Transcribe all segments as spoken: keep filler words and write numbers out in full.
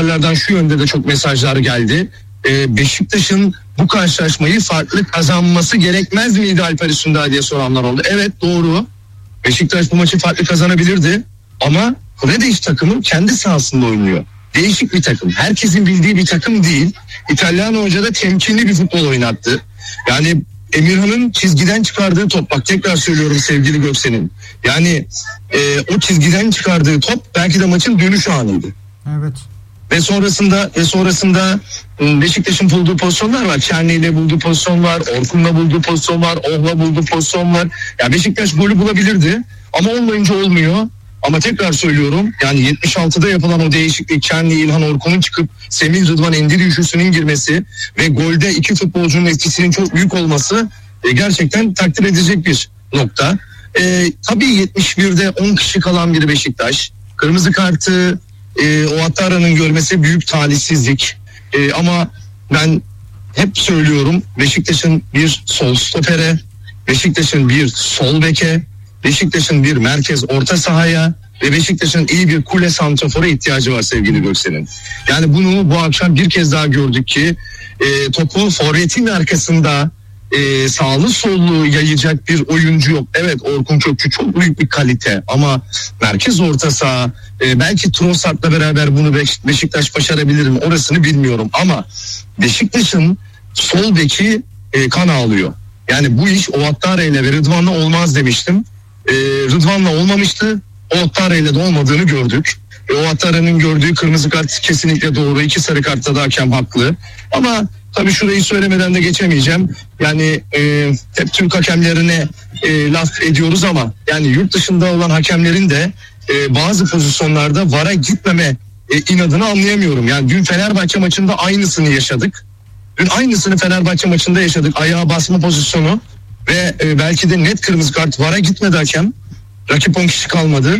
taraftarlardan şu yönde de çok mesajlar geldi. Ee, Beşiktaş'ın bu karşılaşmayı farklı kazanması gerekmez miydi Alper Üstündağ diye soranlar oldu. Evet, doğru. Beşiktaş bu maçı farklı kazanabilirdi ama Krediş takımı kendi sahasında oynuyor. Değişik bir takım. Herkesin bildiği bir takım değil. İtalyan Hoca da temkinli bir futbol oynattı. Yani Emirhan'ın çizgiden çıkardığı top, bak tekrar söylüyorum sevgili Göksen'in. Yani e, o çizgiden çıkardığı top belki de maçın dönüş anıydı. Evet. Ve sonrasında ve sonrasında Beşiktaş'ın bulduğu pozisyonlar var. Çerni ile bulduğu pozisyon var. Orkun'la bulduğu pozisyon var. Oh'la bulduğu pozisyon var. Ya Beşiktaş golü bulabilirdi ama olmayınca olmuyor. Ama tekrar söylüyorum, yani yetmiş altıda yapılan o değişiklik, Çerni, İlhan, Orkun'un çıkıp Semih, Rıdvan, Endiri üçlüsünün girmesi ve golde iki futbolcunun etkisinin çok büyük olması e, gerçekten takdir edecek bir nokta. E, tabii yetmiş birde on kişi kalan bir Beşiktaş. Kırmızı kartı e, o Ouattara'nın görmesi büyük talihsizlik. E, ama ben hep söylüyorum, Beşiktaş'ın bir sol stopere, Beşiktaş'ın bir sol beke, Beşiktaş'ın bir merkez orta sahaya ve Beşiktaş'ın iyi bir kule santrafora ihtiyacı var sevgili Göksen'in. Yani bunu bu akşam bir kez daha gördük ki e, topu forvetin arkasında e, sağlı sollu yayacak bir oyuncu yok. Evet, Orkun Kökçü çok büyük bir kalite ama merkez orta saha e, belki Trossard'la beraber bunu Beşiktaş başarabilir mi orasını bilmiyorum ama Beşiktaş'ın sol beki e, kan ağlıyor. Yani bu iş Ouattara ile ve Rıdvan'la olmaz demiştim. Ee, Rıdvan'la olmamıştı. Ouattara ile de olmadığını gördük. E, Ouattara'nın gördüğü kırmızı kart kesinlikle doğru. İki sarı kartta da hakem haklı. Ama tabii şurayı söylemeden de geçemeyeceğim. Yani e, hep Türk hakemlerine e, laf ediyoruz ama yani yurt dışında olan hakemlerin de e, bazı pozisyonlarda V A R'a gitmeme e, inadını anlayamıyorum. Yani dün Fenerbahçe maçında aynısını yaşadık. Dün aynısını Fenerbahçe maçında yaşadık. Ayağa basma pozisyonu ve e, belki de net kırmızı kart, V A R'a gitmedi hakem. Rakip on kişi kalmadı.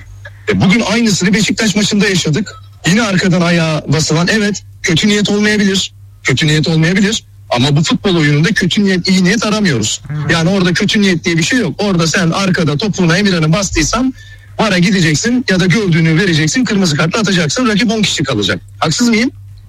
E, bugün aynısını Beşiktaş maçında yaşadık. Yine arkadan ayağa basılan, evet kötü niyet olmayabilir. Kötü niyet olmayabilir. Ama bu futbol oyununda kötü niyet, iyi niyet aramıyoruz. Yani orada kötü niyet diye bir şey yok. Orada sen arkada topuğuna Emirhan'ı bastıysan V A R'a gideceksin ya da gördüğünü vereceksin, kırmızı kartla atacaksın. Rakip on kişi kalacak. Haksız mıyım?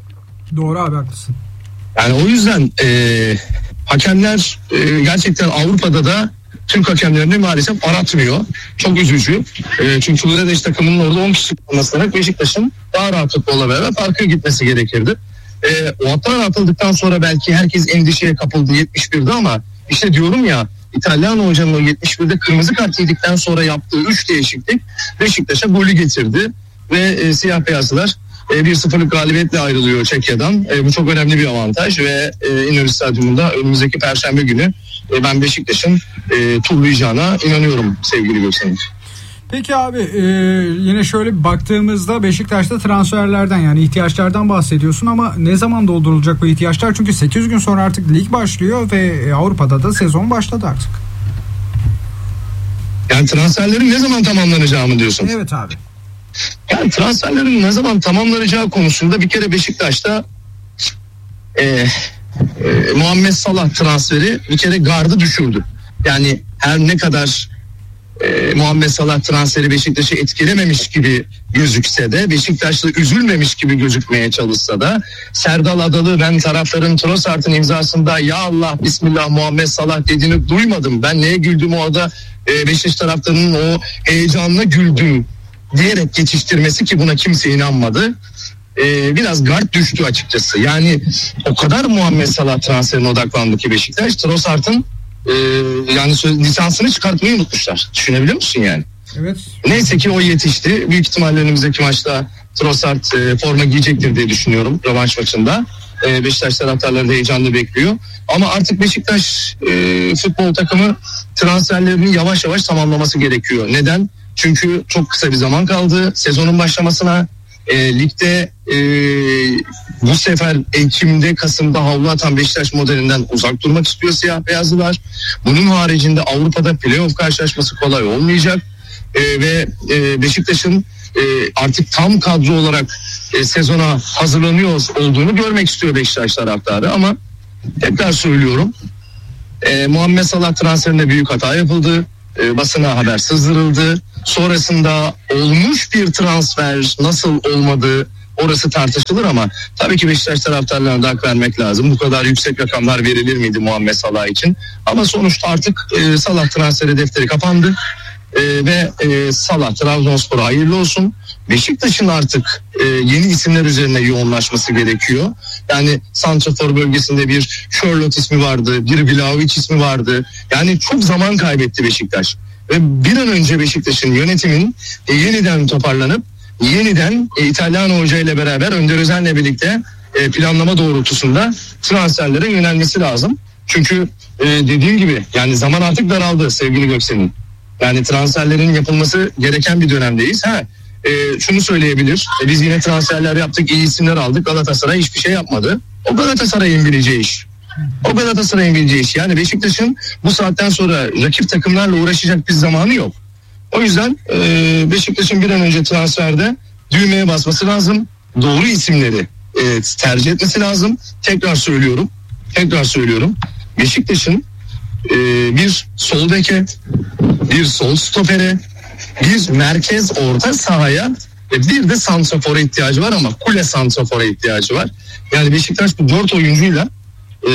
Doğru abi, haklısın. Yani o yüzden e, hakemler e, gerçekten Avrupa'da da Türk hakemlerini maalesef aratmıyor. Çok üzücü. E, çünkü Ulredeş takımının orada on kişi kalmasına Beşiktaş'ın daha rahat futbolla beraber farkı gitmesi gerekirdi. E, o hatlar atıldıktan sonra belki herkes endişeye kapıldı yetmiş birde ama işte diyorum ya, İtalyan hocanın o yetmiş birde kırmızı kart yedikten sonra yaptığı üç değişiklik Beşiktaş'a golü getirdi ve e, siyah beyazlılar E, bir sıfırlık galibiyetle ayrılıyor Çekya'dan. E, bu çok önemli bir avantaj ve e, İnönü Stadyumunda önümüzdeki Perşembe günü e, ben Beşiktaş'ın e, turlayacağına inanıyorum sevgili Göksen. Peki abi, e, yine şöyle bir baktığımızda Beşiktaş'ta transferlerden, yani ihtiyaçlardan bahsediyorsun ama ne zaman doldurulacak bu ihtiyaçlar? Çünkü sekiz gün sonra artık lig başlıyor ve Avrupa'da da sezon başladı artık. Yani transferlerin ne zaman tamamlanacağı mı diyorsun? Evet abi. Yani transferlerin ne zaman tamamlanacağı konusunda bir kere Beşiktaş'ta e, e, Muhammed Salah transferi bir kere gardı düşürdü. Yani her ne kadar e, Muhammed Salah transferi Beşiktaş'ı etkilememiş gibi gözükse de, Beşiktaş'ta üzülmemiş gibi gözükmeye çalışsa da, Serdal Adalı ben taraftarın Trossard'ın imzasında ya Allah Bismillah Muhammed Salah dediğini duymadım. Ben neye güldüm orada, e, Beşiktaş taraftarının o heyecanına güldüm diyerek geçiştirmesi ki buna kimse inanmadı. Ee, biraz gard düştü açıkçası. Yani o kadar Muhammed Salah transferine odaklandı ki Beşiktaş, Trossard'ın e, yani lisansını çıkartmayı unutmuşlar. Düşünebiliyor musun yani? Evet. Neyse ki o yetişti. Büyük ihtimalle önümüzdeki maçta Trossard e, forma giyecektir diye düşünüyorum rövanş maçında. E, Beşiktaş taraftarları da heyecanla bekliyor. Ama artık Beşiktaş e, futbol takımı transferlerini yavaş yavaş tamamlaması gerekiyor. Neden? Çünkü çok kısa bir zaman kaldı sezonun başlamasına. E, ligde e, bu sefer Ekim'de, Kasım'da havlu atan Beşiktaş modelinden uzak durmak istiyor siyah beyazlılar. Bunun haricinde Avrupa'da playoff karşılaşması kolay olmayacak. E, ve e, Beşiktaş'ın e, artık tam kadro olarak e, sezona hazırlanıyor olduğunu görmek istiyor Beşiktaş taraftarı. Ama tekrar söylüyorum, e, Muhammed Salah transferinde büyük hata yapıldı. E, basına haber sızdırıldı. Sonrasında olmuş bir transfer nasıl olmadı, orası tartışılır ama tabii ki Beşiktaş taraftarlarına da hak vermek lazım. Bu kadar yüksek rakamlar verilir miydi Muhammed Salah için? Ama sonuçta artık e, Salah transferi defteri kapandı. E, ve e, Salah Trabzonspor'a hayırlı olsun. Beşiktaş'ın artık e, yeni isimler üzerine yoğunlaşması gerekiyor. Yani santrafor bölgesinde bir Charlotte ismi vardı, bir Vlahovic ismi vardı. Yani çok zaman kaybetti Beşiktaş. Ve bir an önce Beşiktaş'ın yönetiminin e, yeniden toparlanıp yeniden e, İtalyan Hoca ile beraber Önder Özen'le birlikte e, planlama doğrultusunda transferlere yönelmesi lazım. Çünkü e, dediğim gibi yani zaman artık daraldı sevgili Göksel'in. Yani transferlerin yapılması gereken bir dönemdeyiz. Ha, e, şunu söyleyebilir. E, biz yine transferler yaptık, iyi isimler aldık. Galatasaray hiçbir şey yapmadı. O Galatasaray'ın bileceği iş. O Galatasaray'ın bileceği iş. Yani Beşiktaş'ın bu saatten sonra rakip takımlarla uğraşacak bir zamanı yok. O yüzden e, Beşiktaş'ın bir an önce transferde düğmeye basması lazım. Doğru isimleri e, tercih etmesi lazım. Tekrar söylüyorum. Tekrar söylüyorum. Beşiktaş'ın e, bir sol beke, bir sol stopere, bir merkez orta sahaya ve bir de santrafora ihtiyacı var ama kule santrafora ihtiyacı var. Yani Beşiktaş bu dört oyuncuyla e,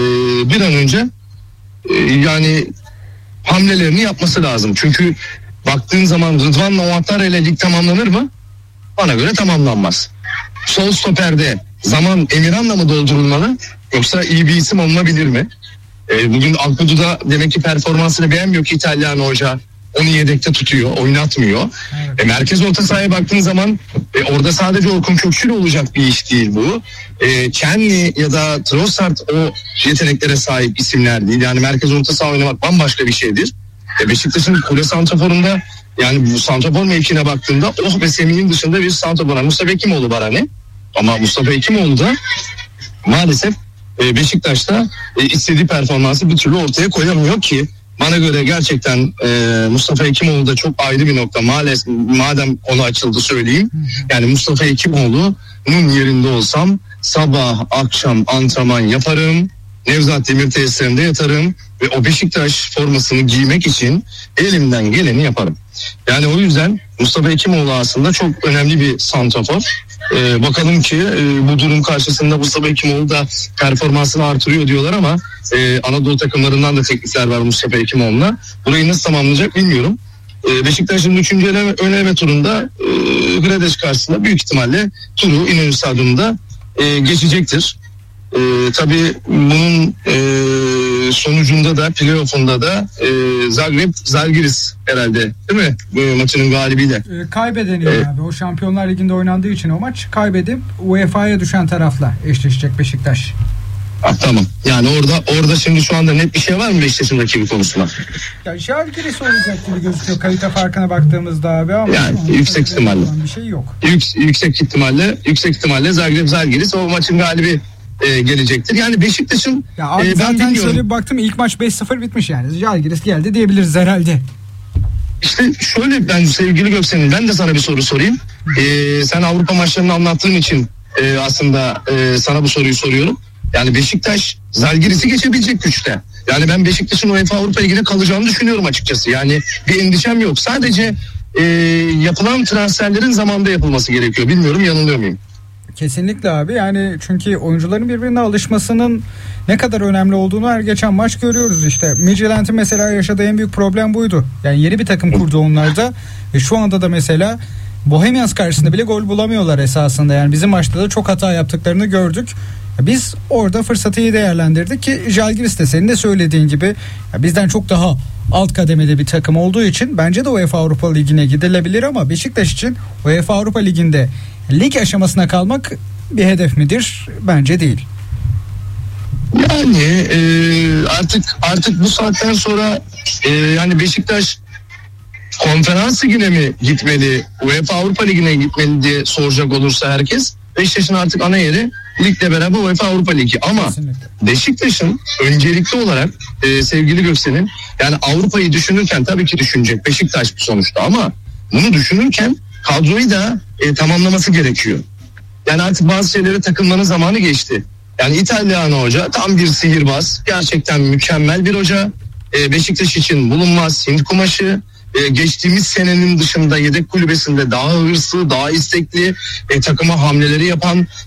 bir an önce e, yani hamlelerini yapması lazım. Çünkü baktığın zaman Rıdvan'la Ouattara ile lig tamamlanır mı? Bana göre tamamlanmaz. Sol stoperde zaman Emirhan'la mı doldurulmalı yoksa iyi bir isim alınabilir mi? E, bugün Alkudu'da demek ki performansını beğenmiyor ki İtalyan Hoca. Onu yedekte tutuyor, oynatmıyor. Evet. E, merkez orta sahaya baktığın zaman e, orada sadece Orkun Kökçü'yle olacak bir iş değil bu. E, Kenny ya da Trossard o yeteneklere sahip isimler değil. Yani merkez orta saha oynamak bambaşka bir şeydir. E, Beşiktaş'ın kule santraforunda yani bu santrafor mevkine baktığında Oh ve Semih'in dışında bir santrafor. Mustafa Hekimoğlu var hani. Ama Mustafa Hekimoğlu da maalesef e, Beşiktaş'ta e, istediği performansı bir türlü ortaya koyamıyor ki. Bana göre gerçekten e, Mustafa Hekimoğlu da çok ayrı bir nokta. Maalesef madem onu açıldı söyleyeyim. Yani Mustafa Hekimoğlu'nun yerinde olsam sabah akşam antrenman yaparım. Nevzat Demir tesislerinde yatarım ve o Beşiktaş formasını giymek için elimden geleni yaparım. Yani o yüzden Mustafa Hekimoğlu aslında çok önemli bir santrafor. Ee, bakalım ki e, bu durum karşısında Mustafa Hekimoğlu da performansını artırıyor diyorlar ama e, Anadolu takımlarından da teklifler var Mustafa Hekimoğlu'na. Burayı nasıl tamamlayacak bilmiyorum. E, Beşiktaş'ın üçüncü eleme, ön eleme turunda e, Gredes karşısında büyük ihtimalle turu İnönü Stadyumu'nda e, geçecektir. E, tabii bunun e, sonucunda da playoff'unda da e, Zagreb Zalgiris herhalde değil mi bu maçının galibiyle e, kaybedeniyor e, abi o Şampiyonlar Ligi'nde oynandığı için o maç kaybedip U E F A'ya düşen tarafla eşleşecek Beşiktaş. Ah, tamam. Yani orada orada şimdi şu anda net bir şey var mı Beşiktaş'ın rakibi konusunda? Ya Zalgiris olacak gibi gözüküyor kalite farkına baktığımızda abi ama yani yüksek ihtimalle bir şey yok. Yük, yüksek ihtimalle yüksek ihtimalle Zagreb Zalgiris o maçın galibi e, gelecektir. Yani Beşiktaş'ın ya abi e, zaten şöyle bir baktım ilk maç beş sıfır bitmiş yani. Zalgiris geldi diyebiliriz herhalde. İşte şöyle ben sevgili Göksel'in ben de sana bir soru sorayım. Ee, sen Avrupa maçlarını anlattığın için e, aslında e, sana bu soruyu soruyorum. Yani Beşiktaş Zalgiris'i geçebilecek güçte. Yani ben Beşiktaş'ın UEFA Avrupa Ligi'ne kalacağını düşünüyorum açıkçası. Yani bir endişem yok. Sadece e, yapılan transferlerin zamanda yapılması gerekiyor. Bilmiyorum yanılıyor muyum? Kesinlikle abi yani çünkü oyuncuların birbirine alışmasının ne kadar önemli olduğunu her geçen maç görüyoruz işte. Midtjylland'in mesela yaşadığı en büyük problem buydu. Yani yeni bir takım kurdu onlar da ve şu anda da mesela Bohemians karşısında bile gol bulamıyorlar esasında. Yani bizim maçta da çok hata yaptıklarını gördük. Biz orada fırsatı iyi değerlendirdik ki Zalgiris de senin de söylediğin gibi bizden çok daha alt kademede bir takım olduğu için bence de UEFA Avrupa Ligi'ne gidilebilir ama Beşiktaş için UEFA Avrupa Ligi'nde lig aşamasına kalmak bir hedef midir? Bence değil. Yani e, artık artık bu saatten sonra e, yani Beşiktaş Konferans Ligi'ne mi gitmeli, UEFA Avrupa Ligi'ne gitmeli diye soracak olursa herkes, Beşiktaş'ın artık ana yeri ligle beraber UEFA Avrupa Ligi. Ama kesinlikle Beşiktaş'ın öncelikli olarak e, sevgili Göksel'in yani Avrupa'yı düşünürken tabii ki düşünecek Beşiktaş bu sonuçta ama bunu düşünürken kadroyu da e, tamamlaması gerekiyor. Yani artık bazı şeylere takılmanın zamanı geçti. Yani İtalyan hoca tam bir sihirbaz. Gerçekten mükemmel bir hoca. E, Beşiktaş için bulunmaz Hint kumaşı. e, geçtiğimiz senenin dışında yedek kulübesinde daha hırslı, daha istekli, e, takıma hamleleri yapan,